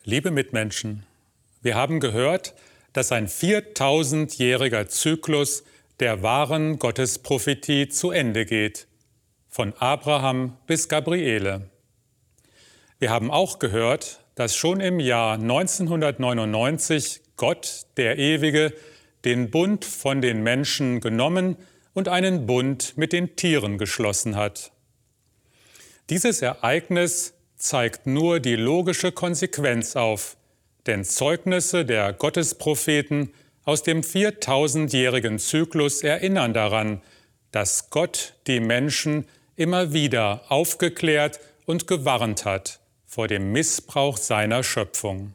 Liebe Mitmenschen, wir haben gehört, dass ein 4000-jähriger Zyklus der wahren Gottesprophetie zu Ende geht, von Abraham bis Gabriele. Wir haben auch gehört, dass schon im Jahr 1999 Gott, der Ewige, den Bund von den Menschen genommen und einen Bund mit den Tieren geschlossen hat. Dieses Ereignis zeigt nur die logische Konsequenz auf, denn Zeugnisse der Gottespropheten aus dem 4000-jährigen Zyklus erinnern daran, dass Gott die Menschen immer wieder aufgeklärt und gewarnt hat vor dem Missbrauch seiner Schöpfung.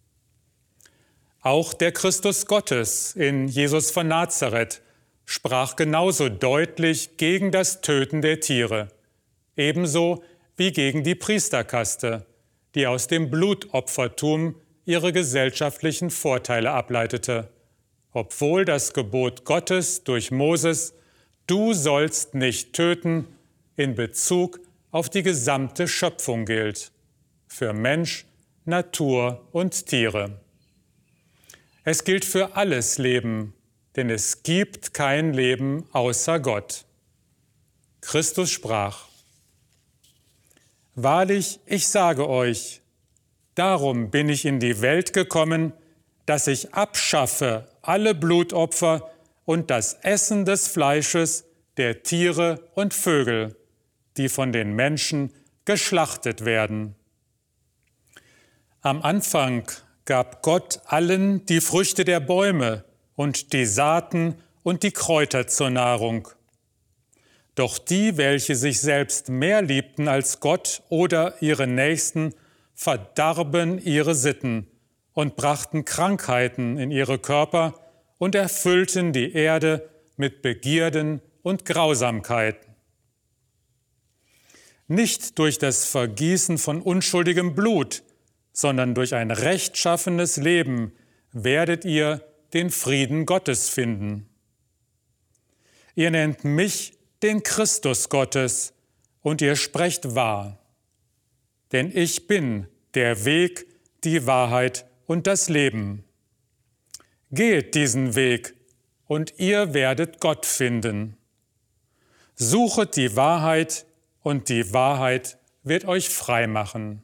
Auch der Christus Gottes in Jesus von Nazareth sprach genauso deutlich gegen das Töten der Tiere, ebenso wie gegen die Priesterkaste, die aus dem Blutopfertum ihre gesellschaftlichen Vorteile ableitete, obwohl das Gebot Gottes durch Moses, du sollst nicht töten, in Bezug auf die gesamte Schöpfung gilt, für Mensch, Natur und Tiere. Es gilt für alles Leben, denn es gibt kein Leben außer Gott. Christus sprach: Wahrlich, ich sage euch, darum bin ich in die Welt gekommen, dass ich abschaffe alle Blutopfer und das Essen des Fleisches der Tiere und Vögel, die von den Menschen geschlachtet werden. Am Anfang gab Gott allen die Früchte der Bäume und die Saaten und die Kräuter zur Nahrung. Doch die, welche sich selbst mehr liebten als Gott oder ihre Nächsten, verdarben ihre Sitten und brachten Krankheiten in ihre Körper und erfüllten die Erde mit Begierden und Grausamkeiten. Nicht durch das Vergießen von unschuldigem Blut, sondern durch ein rechtschaffenes Leben werdet ihr den Frieden Gottes finden. Ihr nennt mich den Christus Gottes, und ihr sprecht wahr. Denn ich bin der Weg, die Wahrheit und das Leben. Geht diesen Weg, und ihr werdet Gott finden. Suchet die Wahrheit, und die Wahrheit wird euch frei machen.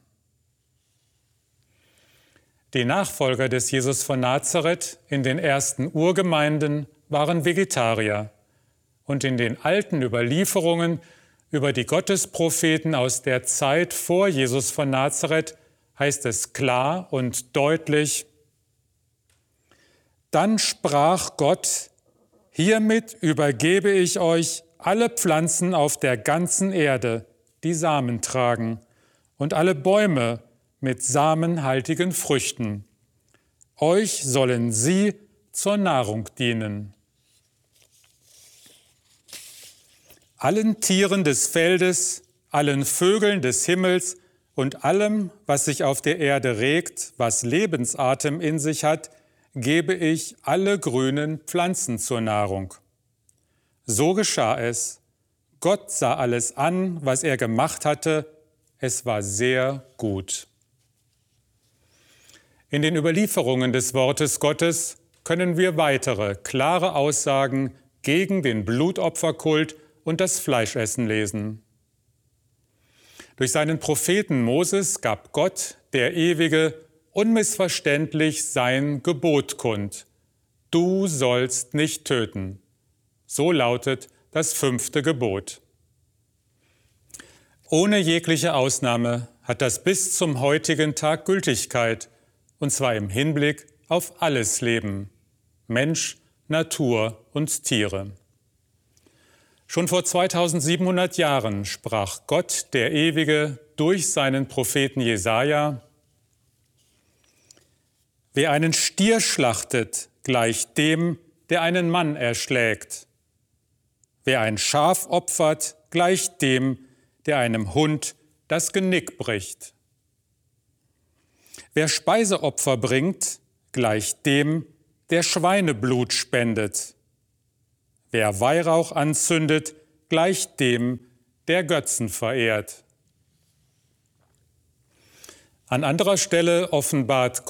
Die Nachfolger des Jesus von Nazareth in den ersten Urgemeinden waren Vegetarier. Und in den alten Überlieferungen über die Gottespropheten aus der Zeit vor Jesus von Nazareth heißt es klar und deutlich: Dann sprach Gott: Hiermit übergebe ich euch alle Pflanzen auf der ganzen Erde, die Samen tragen, und alle Bäume mit samenhaltigen Früchten. Euch sollen sie zur Nahrung dienen. Allen Tieren des Feldes, allen Vögeln des Himmels und allem, was sich auf der Erde regt, was Lebensatem in sich hat, gebe ich alle grünen Pflanzen zur Nahrung. So geschah es. Gott sah alles an, was er gemacht hatte. Es war sehr gut. In den Überlieferungen des Wortes Gottes können wir weitere klare Aussagen gegen den Blutopferkult und das Fleischessen lesen. Durch seinen Propheten Moses gab Gott, der Ewige, unmissverständlich sein Gebot kund: Du sollst nicht töten. So lautet das 5. Gebot. Ohne jegliche Ausnahme hat das bis zum heutigen Tag Gültigkeit, und zwar im Hinblick auf alles Leben, Mensch, Natur und Tiere. Schon vor 2700 Jahren sprach Gott, der Ewige, durch seinen Propheten Jesaja: Wer einen Stier schlachtet, gleicht dem, der einen Mann erschlägt. Wer ein Schaf opfert, gleicht dem, der einem Hund das Genick bricht. Wer Speiseopfer bringt, gleicht dem, der Schweineblut spendet. Wer Weihrauch anzündet, gleicht dem, der Götzen verehrt. An anderer Stelle offenbart